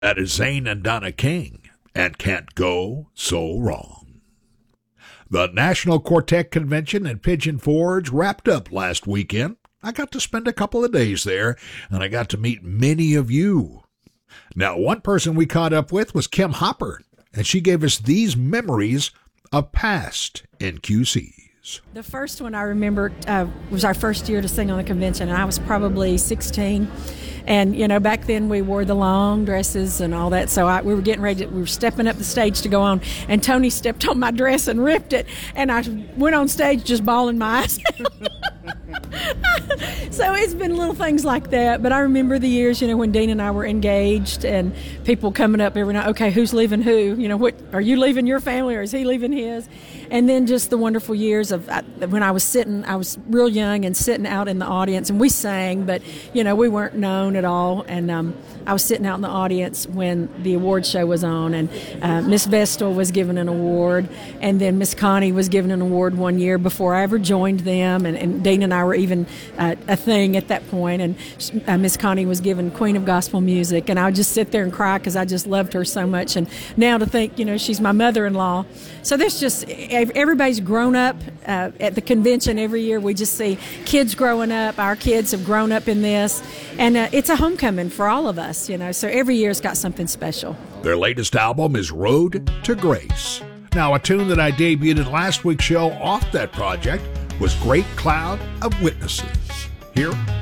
That is Zane and Donna King, and Can't Go So Wrong. The National Quartet Convention in Pigeon Forge wrapped up last weekend. I got to spend a couple of days there, and I got to meet many of you. Now, one person we caught up with was Kim Hopper, and she gave us these memories of past NQCs. The first one I remember was our first year to sing on the convention, and I was probably 16. And, you know, back then we wore the long dresses and all that, so we were getting ready, we were stepping up the stage to go on, and Tony stepped on my dress and ripped it, and I went on stage just bawling my eyes out. So it's been little things like that, but I remember the years, you know, when Dean and I were engaged, and people coming up every night, okay, who's leaving who? You know, what are you leaving your family, or is he leaving his? And then just the wonderful years of when I was real young and sitting out in the audience, and we sang, but, you know, we weren't known at all, and I was sitting out in the audience when the award show was on, and Miss Vestal was given an award, and then Miss Connie was given an award one year before I ever joined them, and Dean and I were even a thing at that point, and Miss Connie was given Queen of Gospel Music, and I would just sit there and cry because I just loved her so much, and now to think, you know, she's my mother-in-law. So there's just, everybody's grown up at the convention every year. We just see kids growing up. Our kids have grown up in this, and it's a homecoming for all of us, you know, so every year's got something special. Their latest album is Road to Grace. Now, a tune that I debuted in last week's show off that project was Great Cloud of Witnesses. Here